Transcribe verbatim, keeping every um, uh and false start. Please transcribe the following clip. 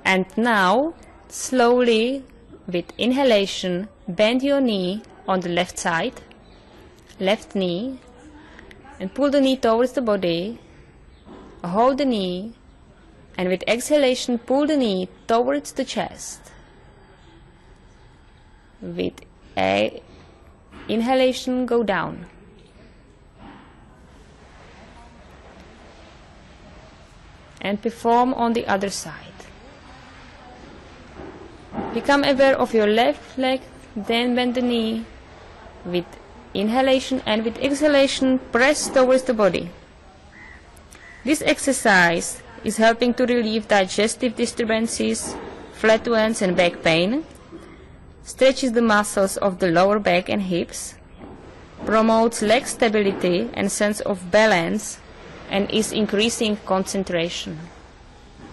And now, slowly, with inhalation, bend your knee on the left side, left knee, and pull the knee towards the body. Hold the knee, and with exhalation, pull the knee towards the chest. With a inhalation, go down. And perform on the other side. Become aware of your left leg, then bend the knee. With inhalation and with exhalation, press towards the body. This exercise is helping to relieve digestive disturbances, flatulence and back pain, stretches the muscles of the lower back and hips, promotes leg stability and sense of balance, and is increasing concentration.